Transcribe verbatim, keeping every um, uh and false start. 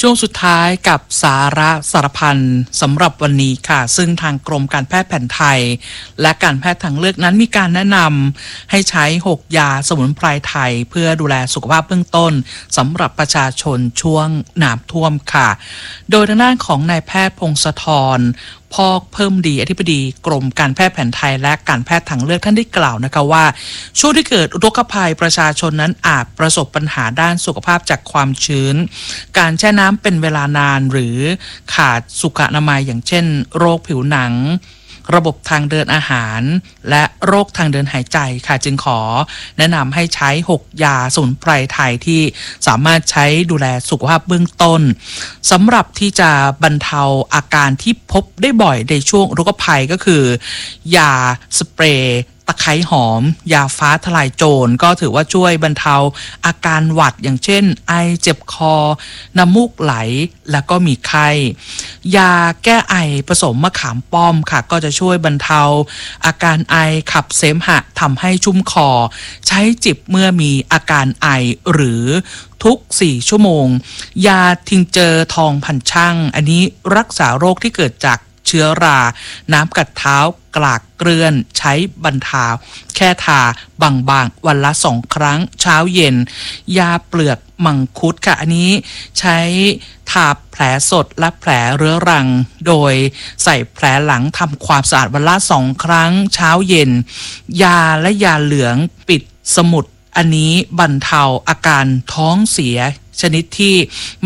ช่วงสุดท้ายกับสาระสารพันสำหรับวันนี้ค่ะซึ่งทางกรมการแพทย์แผนไทยและการแพทย์ทางเลือกนั้นมีการแนะนำให้ใช้หกยาสมุนไพรไทยเพื่อดูแลสุขภาพเบื้องต้นสำหรับประชาชนช่วงน้ำท่วมค่ะโดยทางด้านของนายแพทย์พงศธรพอกเพิ่มดีอธิบดีกรมการแพทย์แผนไทยและการแพทย์ทางเลือกท่านได้กล่าวนะคะว่าช่วงที่เกิดอุทกภัยประชาชนนั้นอาจประสบปัญหาด้านสุขภาพจากความชื้นการแช่น้ำเป็นเวลานานหรือขาดสุขอนามัยอย่างเช่นโรคผิวหนังระบบทางเดินอาหารและโรคทางเดินหายใจค่ะจึงขอแนะนำให้ใช้หกยาสมุนไพรไทยที่สามารถใช้ดูแลสุขภาพเบื้องต้นสำหรับที่จะบรรเทาอาการที่พบได้บ่อยในช่วงอุทกภัยก็คือยาสเปรย์ตะไคร้หอมยาฟ้าทลายโจรก็ถือว่าช่วยบรรเทาอาการหวัดอย่างเช่นไอเจ็บคอน้ำมูกไหลแล้วก็มีไข้ยาแก้ไอผสมมะขามป้อมค่ะก็จะช่วยบรรเทาอาการไอขับเสมหะทำให้ชุ่มคอใช้จิบเมื่อมีอาการไอหรือทุกสี่ชั่วโมงยาทิงเจอทองพันช่างอันนี้รักษาโรคที่เกิดจากเชื้อราน้ำกัดเท้ากลากเกลื่อนใช้บรรเทาแค่ทาบางๆวันละสองครั้งเช้าเย็นยาเปลือกมังคุดค่ะอันนี้ใช้ทาแผลสดและแผลเรื้อรังโดยใส่แผลหลังทำความสะอาดวันละสองครั้งเช้าเย็นยาและยาเหลืองปิดสมุดอันนี้บรรเทาอาการท้องเสียชนิดที่